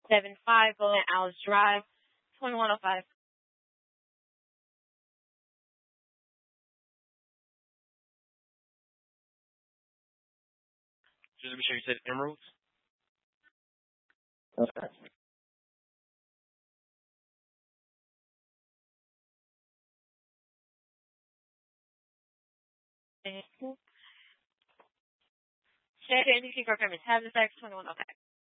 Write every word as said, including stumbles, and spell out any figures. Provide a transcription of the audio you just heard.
seven five Golden Alice Drive, twenty-one oh five. Just to be sure you said Emeralds. Okay. Share the N B C program is have the sex twenty-one oh five.